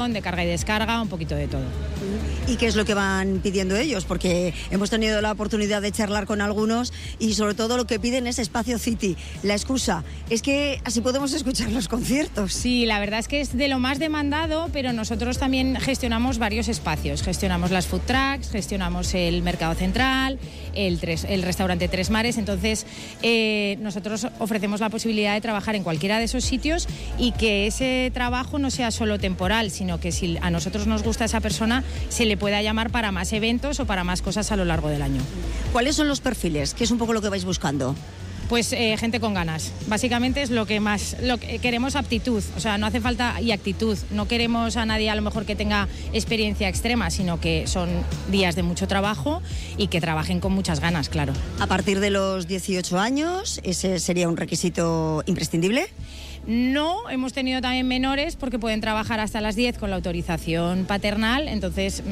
de carga y descarga, un poquito de todo. ¿Y qué es lo que van pidiendo ellos? Porque hemos tenido la oportunidad de charlar con algunos y sobre todo lo que piden es espacio City. La excusa es que así podemos escuchar los conciertos. Sí, la verdad es que es de lo más demandado, pero nosotros también gestionamos varios espacios. Gestionamos las food trucks, gestionamos el mercado central, el restaurante Tres Mares. Entonces, nosotros ofrecemos la posibilidad de trabajar en cualquiera de esos sitios y que ese trabajo no sea solo temporal, sino que si a nosotros nos gusta esa persona, se le pueda llamar para más eventos o para más cosas a lo largo del año. ¿Cuáles son los perfiles? ¿Qué es un poco lo que vais buscando? Pues gente con ganas. Básicamente es lo que queremos, aptitud. O sea, no hace falta y actitud. No queremos a nadie a lo mejor que tenga experiencia extrema, sino que son días de mucho trabajo y que trabajen con muchas ganas, claro. A partir de los 18 años, ¿ese sería un requisito imprescindible? No, hemos tenido también menores porque pueden trabajar hasta las 10 con la autorización paternal, entonces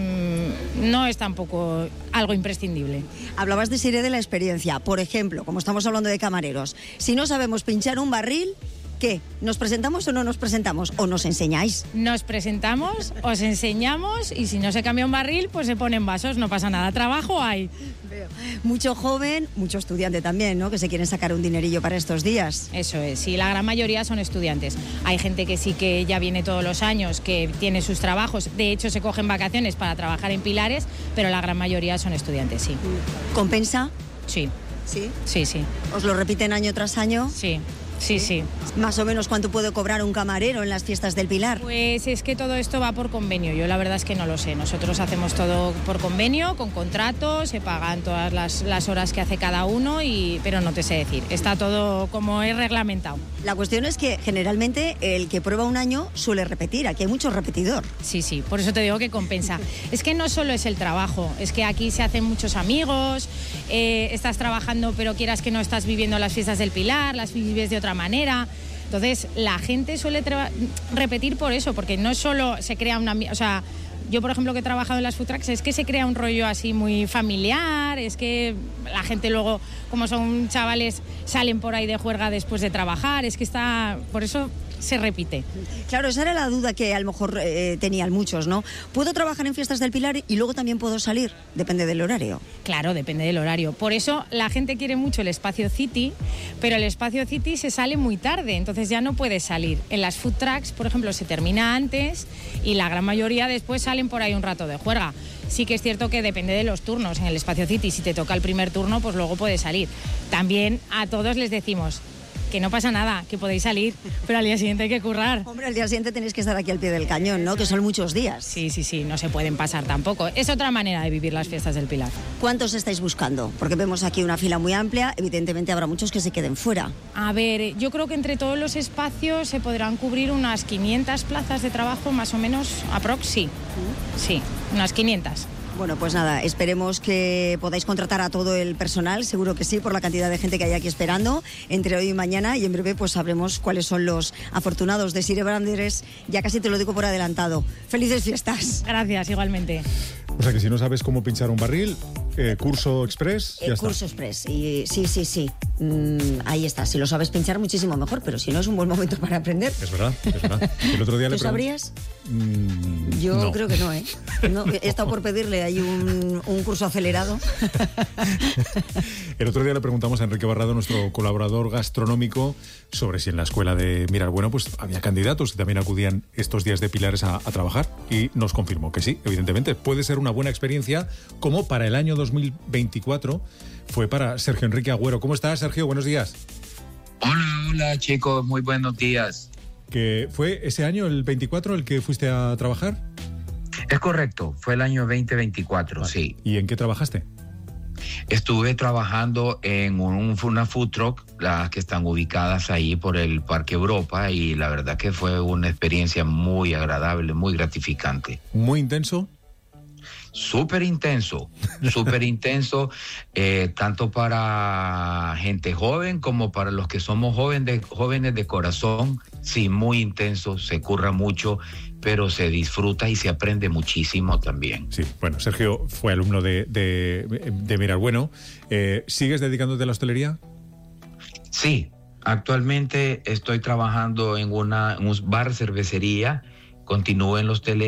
no es tampoco algo imprescindible. Hablabas de Sire de la experiencia. Por ejemplo, como estamos hablando de camareros, si no sabemos pinchar un barril, ¿qué? ¿Nos presentamos o no nos presentamos? ¿O nos enseñáis? Nos presentamos, os enseñamos y si no se cambia un barril, pues se ponen vasos, no pasa nada. Trabajo hay. Veo. Mucho joven, mucho estudiante también, ¿no? Que se quieren sacar un dinerillo para estos días. Eso es, sí, la gran mayoría son estudiantes. Hay gente que sí que ya viene todos los años, que tiene sus trabajos, de hecho se cogen vacaciones para trabajar en Pilares, pero la gran mayoría son estudiantes, sí. ¿Compensa? Sí. ¿Sí? Sí, sí. ¿Os lo repiten año tras año? Sí. Sí, sí. ¿Más o menos cuánto puede cobrar un camarero en las fiestas del Pilar? Pues es que todo esto va por convenio, yo la verdad es que no lo sé. Nosotros hacemos todo por convenio, con contratos, se pagan todas las horas que hace cada uno, pero no te sé decir, está todo como es reglamentado. La cuestión es que generalmente el que prueba un año suele repetir, aquí hay mucho repetidor. Sí, sí, por eso te digo que compensa. Es que no solo es el trabajo, es que aquí se hacen muchos amigos, estás trabajando pero quieras que no estás viviendo las fiestas del Pilar, las vives de otra manera. Entonces la gente suele repetir por eso, porque no solo se crea una... O sea, yo por ejemplo que he trabajado en las food trucks, es que se crea un rollo así muy familiar, es que la gente luego, como son chavales, salen por ahí de juerga después de trabajar, es que está... Por eso se repite. Claro, esa era la duda que a lo mejor tenían muchos, ¿no? ¿Puedo trabajar en fiestas del Pilar y luego también puedo salir? Depende del horario. Claro, depende del horario. Por eso la gente quiere mucho el espacio City, pero el espacio City se sale muy tarde, entonces ya no puedes salir. En las food trucks, por ejemplo, se termina antes y la gran mayoría después salen por ahí un rato de juerga. Sí que es cierto que depende de los turnos. En el espacio City, si te toca el primer turno, pues luego puedes salir. También a todos les decimos que no pasa nada, que podéis salir, pero al día siguiente hay que currar. Hombre, al día siguiente tenéis que estar aquí al pie del cañón, ¿no? Que son muchos días. Sí, sí, sí, no se pueden pasar tampoco. Es otra manera de vivir las fiestas del Pilar. ¿Cuántos estáis buscando? Porque vemos aquí una fila muy amplia, evidentemente habrá muchos que se queden fuera. A ver, yo creo que entre todos los espacios se podrán cubrir unas 500 plazas de trabajo, más o menos, aprox, sí. Sí, unas 500. Bueno, pues nada, esperemos que podáis contratar a todo el personal, seguro que sí, por la cantidad de gente que hay aquí esperando, entre hoy y mañana, y en breve pues sabremos cuáles son los afortunados de Sire Branderes, ya casi te lo digo por adelantado. ¡Felices fiestas! Gracias, igualmente. O sea que si no sabes cómo pinchar un barril, curso express, ya está. Curso express, y sí. Ahí está, si lo sabes pinchar muchísimo mejor, pero si no es un buen momento para aprender. Es verdad. El otro día ¿Tú sabrías? Yo no. Creo que no, ¿eh? No, he estado por pedirle ahí un curso acelerado. El otro día le preguntamos a Enrique Barrado, nuestro colaborador gastronómico, sobre si en la escuela de Mirar Bueno pues había candidatos que también acudían estos días de Pilares a trabajar, y nos confirmó que sí, evidentemente. Puede ser una buena experiencia, como para el año 2024 fue para Sergio Enrique Agüero. ¿Cómo estás, Sergio? Buenos días. Hola chicos, muy buenos días. ¿Que fue ese año, el 24, el que fuiste a trabajar? Es correcto, fue el año 2024, vale. Sí. ¿Y en qué trabajaste? Estuve trabajando en una food truck, las que están ubicadas ahí por el Parque Europa, y la verdad que fue una experiencia muy agradable, muy gratificante. ¿Muy intenso? Súper intenso, tanto para gente joven como para los que somos jóvenes de corazón. Sí, muy intenso, se curra mucho, pero se disfruta y se aprende muchísimo también. Sí, bueno, Sergio fue alumno de Mirar Bueno. ¿Sigues dedicándote a la hostelería? Sí, actualmente estoy trabajando en un bar cervecería continúen los